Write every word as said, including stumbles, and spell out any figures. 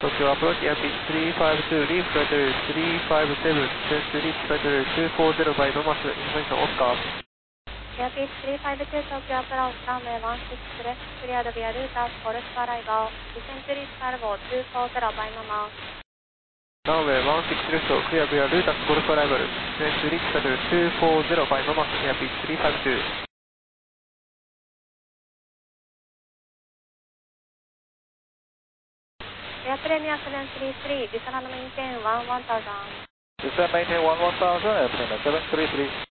Tokyo approach airspeed three five two, leave flight three five seven, send to reach flight two four zero by Lomas, information Oscar. Airspeed three five two, Tokyo approach runway one six left, cleared via Rutas, Golf arrival, descend to reach Bravo two four zero by Lomas. Runway one six left, clear via Rutas, Golf arrival, descend to reach flight two four zero by Lomas, airspeed three five two. Air Premier seven three three, descend and maintain one one thousand. Descend maintain one one thousand, Air Premier seven three three.